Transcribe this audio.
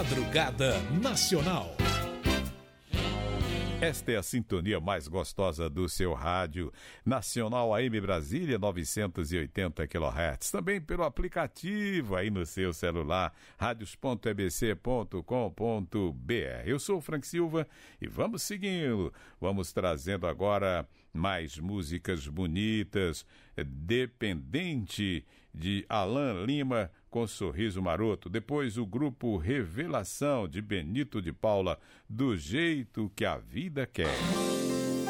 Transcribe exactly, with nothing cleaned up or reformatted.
Madrugada Nacional. Esta é a sintonia mais gostosa do seu rádio Nacional A M Brasília, novecentos e oitenta quilohertz. Também pelo aplicativo aí no seu celular, radios ponto e b c ponto com ponto b r. Eu sou o Frank Silva e vamos seguindo. Vamos trazendo agora mais músicas bonitas. Dependente, de Alan Lima, com Sorriso Maroto. Depois o grupo Revelação, de Benito de Paula, Do Jeito que a Vida Quer.